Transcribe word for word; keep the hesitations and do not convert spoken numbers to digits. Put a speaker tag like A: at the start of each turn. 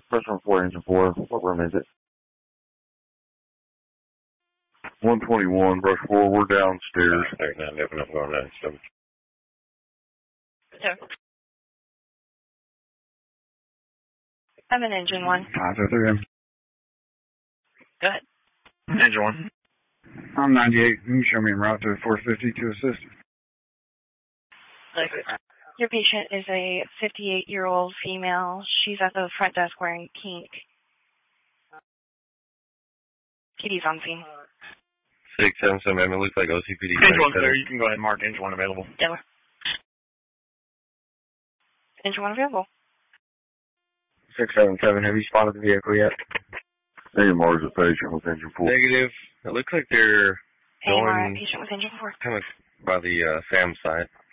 A: First room four, engine four. What room is it? one twenty-one, brush four, we're downstairs.
B: thirty-nine, definitely not going down. So.
C: Sure. I'm in engine one.
D: five oh three.
C: Go ahead.
E: Engine one.
D: I'm ninety-eight. You can show me en route to four fifty to assist.
C: Your patient is a fifty-eight-year-old female. She's at the front desk wearing pink. P D's on scene.
B: six seven seven, it looks like O C P D.
E: Engine one, sir. You can go ahead and mark engine one available.
C: Yeah. Engine one available.
A: six seven seven, have you spotted the vehicle yet? A M R is a patient with engine four.
B: Negative. It looks like they're
C: A M R,
B: going
C: patient with engine four.
B: kind of by the uh, SAM site.